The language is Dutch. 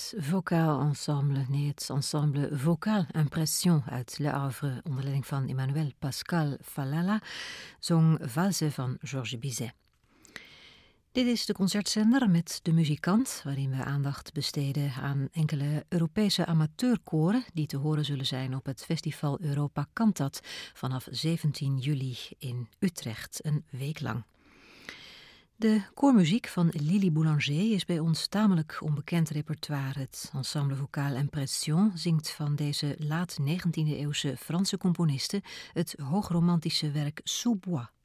het Vocal Ensemble, nee, het ensemble Vocal Impression uit Le Havre onder leiding van Emmanuel Pascal Falala, zong Valse van Georges Bizet. Dit is de concertzender met De Muzikant, waarin we aandacht besteden aan enkele Europese amateurkoren die te horen zullen zijn op het festival Europa Cantat vanaf 17 juli in Utrecht, een week lang. De koormuziek van Lily Boulanger is bij ons tamelijk onbekend repertoire. Het ensemble Vocal Impression zingt van deze laat 19e-eeuwse Franse componiste het hoogromantische werk Sous Bois.